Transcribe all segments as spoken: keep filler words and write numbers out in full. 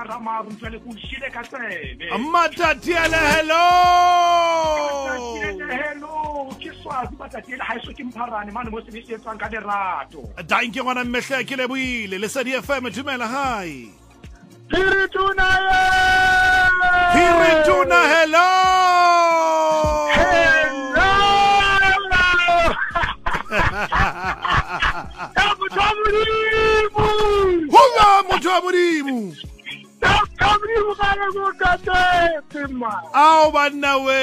maramaru ntswele go shile ka tsebe Matatiele, hello. hello ke swazi Matatiele ha iso ke mpharane mane mo se se etswang ka lerato Danke ngwana mmehle ke leboile le Lesedi F M dumela hi. Pirituna Pirituna, hello. hello Hola motho wa modimo. Ao banna we.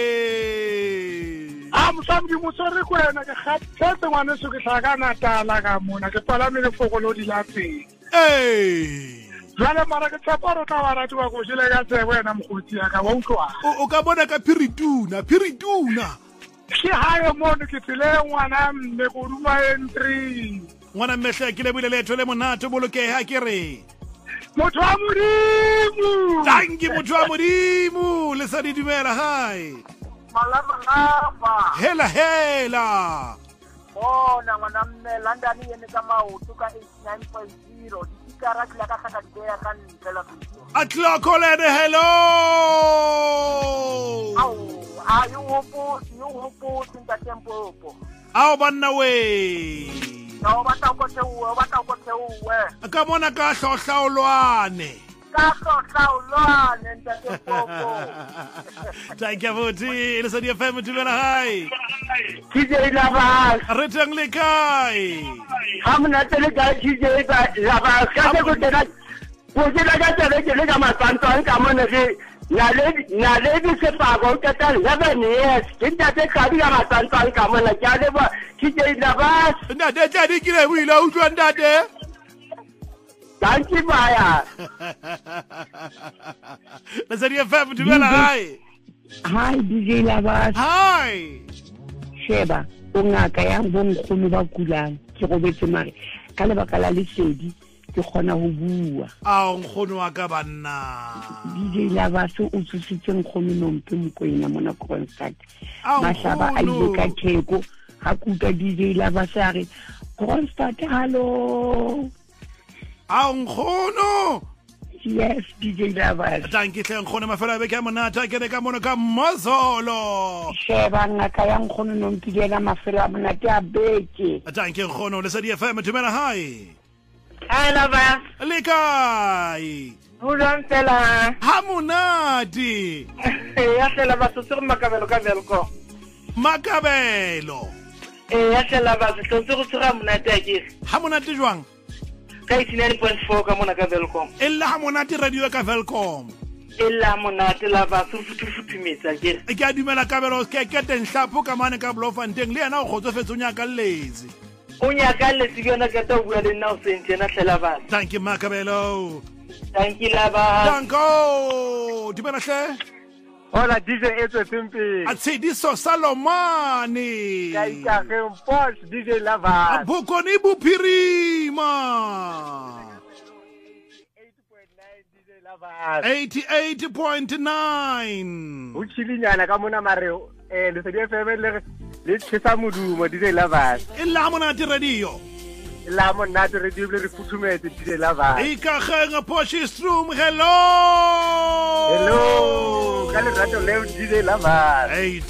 I'm somebody who sorry when I had one to get a Natala Mona, the Palamine Fogolo di Lati. Hey. Rana Maracaparo Tawara to a Gosila when I'm Kutia, won't go. O ka bona ka Pirituna, Pirituna. She hire Monica to learn one am the Guruma entry. Ngwana mmehle ke leboile le tole monato bolokeha ke re. Motho wa modimo. Danke motho wa modimo. Lesedi dumela hi. Malama Hela hela. bona ngwana mme London yene ka maoto ka eighty-nine point zero dikara tla ka ka dea ka ntela go Atlokolene, hello. au a yo hopo yo hopo tsinta tempo po Ao banna we. no ba ta go tsewe ba ta go tsewe Ka mona ka hlohlaolwane. ka hlohlaolwane nta tempo Danke futhi Lesedi F M dumela hi. T J Lavas. Re teng le kae? Hamna tele ga T J Lavas. Ka se go tena. Go tena ga tele ke le ka masanto ka mona ke na le na le di se pago ka ta eleven years. Ke nta te ka di ka masanto ka mona ke a le ba T J Lavas. Nna de tla di kile o ile o tswa ndate. Danke baya. Lesedi F M dumela hi. Hi D J Lavas. Hi. Sheba o ngaka yang bonkgono ba kulang ke go betse mare ka lebaka la Lesedi ke kgona ho bua. Ao nkgono wa ka banna. D J Lavas o tsusitse nkgono nompe mokoena mona Kroonstad. Ao Mahlaba a ile ka theko ha kuka D J Lavas a re Kroonstad hallo. Ao nkgono. Yes D J Lavas. Danke hle nkgono mafela be ka monata ke re ka mona ka Mozolo. Sheba ngaka yang nkgono nompe di la mafela monate a beke. Danke nkgono Lesedi F M dumela hi. Hi Lavas Le kae? bulan tela Ha monate. ya tela ba so makabelo ka velko Makabelo. eh ya tela ba so so tsura monate ke Ha monate jwang? ka eighty-nine point four ka mona ka velko Ella ha monate radio ka Velcom. ella monate Lavas o futufutumetsa ke E ke a dumela kabelo ke ke teng hlapo ka mane ka Bloemfontein le yena o kgotsofetse o nyaka lezi. o nyaka le sigona ka ta bua le nna o sentse na tlela ba Danke Makabelo. thank you Lavas Danko. Dumela hle. Hola D J Etswe Tsimpi. A tsediso Salomane. Ka ikage Posh D J Lavas. Bokoni bophirima. eighty point nine D J Lavas. eighty-eight point nine. O tshilinyana ka mona mareo eh Lesedi F M le le tshisa modumo D J Lavas. Ella ha monate radio. La monate re di le re futhumetse D J Lavas. Ikageng Potchefstroom, hello. Hello. Ka le rato le D J Lavas. Hey,